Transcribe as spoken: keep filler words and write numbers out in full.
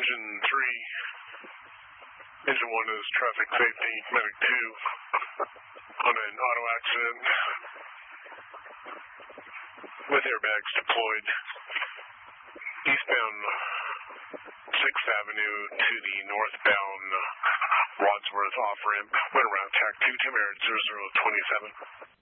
Engine three. Engine one is traffic safety. Medic two on an auto accident with airbags deployed. Eastbound sixth Avenue to the northbound Wadsworth off-ramp. Went around tack two, Tim Air at zero zero two seven.